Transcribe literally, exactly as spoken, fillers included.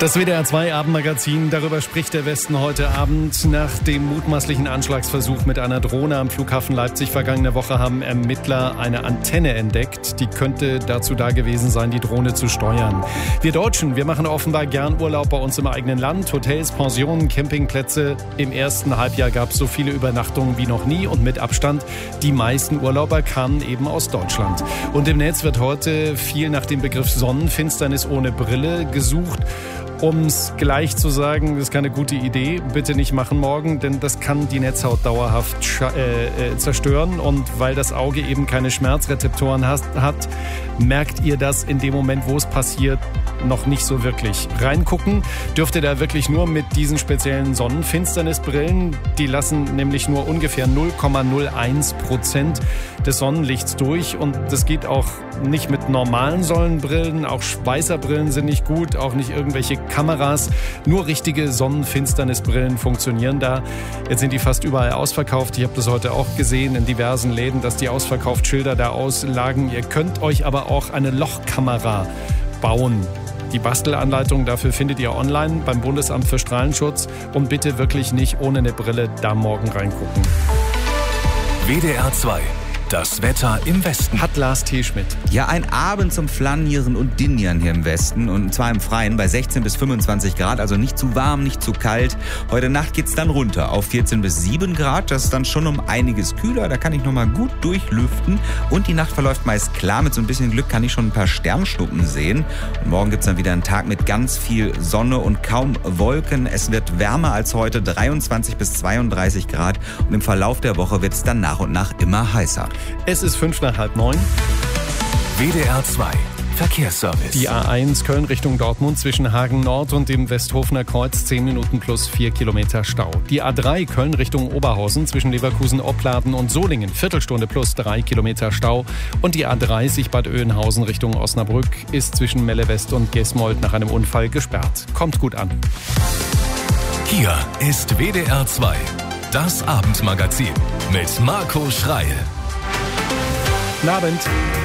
Das W D R zwei Abendmagazin, darüber spricht der Westen heute Abend. Nach dem mutmaßlichen Anschlagsversuch mit einer Drohne am Flughafen Leipzig vergangene Woche haben Ermittler eine Antenne entdeckt. Die könnte dazu da gewesen sein, die Drohne zu steuern. Wir Deutschen, wir machen offenbar gern Urlaub bei uns im eigenen Land. Hotels, Pensionen, Campingplätze. Im ersten Halbjahr gab es so viele Übernachtungen wie noch nie und mit Abstand. Die meisten Urlauber kamen eben aus Deutschland. Und im Netz wird heute viel nach dem Begriff Sonnenfinsternis ohne Brille gesucht. Um es gleich zu sagen, das ist keine gute Idee. Bitte nicht machen morgen, denn das kann die Netzhaut dauerhaft äh, zerstören. Und weil das Auge eben keine Schmerzrezeptoren hat, hat, merkt ihr das in dem Moment, wo es passiert, noch nicht so wirklich. Reingucken dürft ihr da wirklich nur mit diesen speziellen Sonnenfinsternisbrillen. Die lassen nämlich nur ungefähr null Komma null eins Prozent des Sonnenlichts durch. Und das geht auch nicht mit normalen Sonnenbrillen. Auch Schweißerbrillen sind nicht gut, auch nicht irgendwelche Kameras. Nur richtige Sonnenfinsternisbrillen funktionieren da. Jetzt sind die fast überall ausverkauft. Ich habe das heute auch gesehen in diversen Läden, dass die Ausverkaufsschilder da auslagen. Ihr könnt euch aber auch eine Lochkamera bauen. Die Bastelanleitung dafür findet ihr online beim Bundesamt für Strahlenschutz. Und bitte wirklich nicht ohne eine Brille da morgen reingucken. W D R zwei. Das Wetter im Westen. Hat Lars T. Schmidt. Ja, ein Abend zum Flanieren und Dinieren hier im Westen. Und zwar im Freien bei sechzehn bis fünfundzwanzig Grad. Also nicht zu warm, nicht zu kalt. Heute Nacht geht's dann runter auf vierzehn bis sieben Grad. Das ist dann schon um einiges kühler. Da kann ich nochmal gut durchlüften. Und die Nacht verläuft meist klar. Mit so ein bisschen Glück kann ich schon ein paar Sternschnuppen sehen. Und morgen gibt's dann wieder einen Tag mit ganz viel Sonne und kaum Wolken. Es wird wärmer als heute. dreiundzwanzig bis zweiunddreißig Grad. Und im Verlauf der Woche wird es dann nach und nach immer heißer. Es ist fünf nach halb neun. W D R zwei Verkehrsservice. Die A eins Köln Richtung Dortmund zwischen Hagen Nord und dem Westhofener Kreuz zehn Minuten plus vier Kilometer Stau. Die A drei Köln Richtung Oberhausen zwischen Leverkusen-Opladen und Solingen Viertelstunde plus drei Kilometer Stau. Und die A dreißig Bad Oeynhausen Richtung Osnabrück ist zwischen Melle West und Gesmold nach einem Unfall gesperrt. Kommt gut an. Hier ist W D R zwei, das Abendmagazin mit Marco Schreil. Guten Abend.